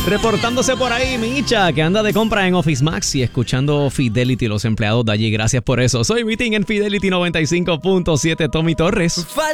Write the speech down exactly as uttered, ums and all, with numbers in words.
Reportándose por ahí, Micha, que anda de compra en Office Max y escuchando Fidelity, los empleados de allí. Gracias por eso. Soy Vitín en Fidelity noventa y cinco punto siete, Tommy Torres. Falta